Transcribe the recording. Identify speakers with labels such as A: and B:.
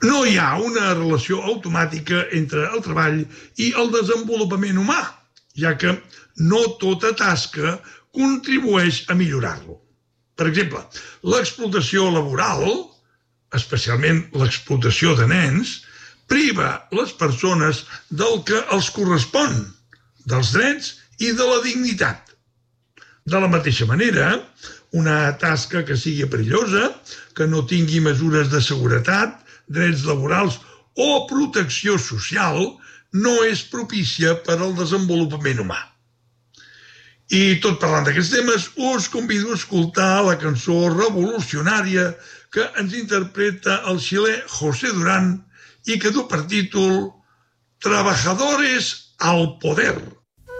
A: No hi ha una relació automàtica entre el treball i el desenvolupament humà, ja que no tota tasca contribueix a millorar-lo. Per exemple, l'explotació laboral, especialment l'explotació de nens, priva les persones del que els correspon, dels drets i de la dignitat. De la mateixa manera, una tasca que sigui perillosa, que no tingui mesures de seguretat, drets laborals o protecció social, no és propícia per al desenvolupament humà. I tot parlant d'aquests temes, us convido a escoltar la cançó revolucionària que ens interpreta el xilè José Durán i que du per títol Trabajadores al poder.